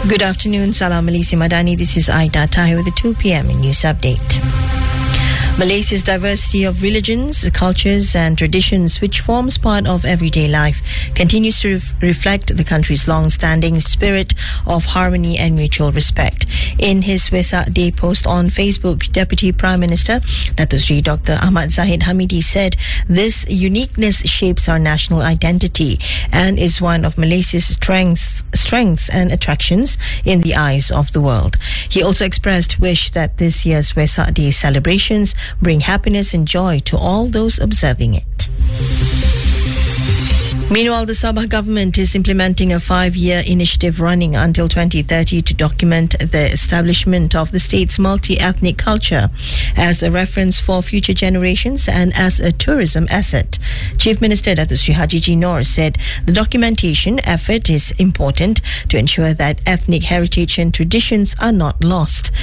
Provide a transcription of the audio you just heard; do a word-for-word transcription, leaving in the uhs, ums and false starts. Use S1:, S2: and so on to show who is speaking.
S1: Good afternoon, Salam Malaysia Madani. This is Aida Tahir with the two p.m. news update. Malaysia's diversity of religions, cultures and traditions, which forms part of everyday life, continues to ref- reflect the country's long-standing spirit of harmony and mutual respect. In his Wesak Day post on Facebook, Deputy Prime Minister Datuk Seri Doctor Ahmad Zahid Hamidi said, "This uniqueness shapes our national identity and is one of Malaysia's strengths, strengths and attractions in the eyes of the world." He also expressed wish that this year's Wesak Day celebrations bring happiness and joy to all those observing it. Meanwhile, the Sabah government is implementing a five-year initiative running until twenty thirty to document the establishment of the state's multi-ethnic culture as a reference for future generations and as a tourism asset. Chief Minister Datuk Seri Haji Noor said the documentation effort is important to ensure that ethnic heritage and traditions are not lost.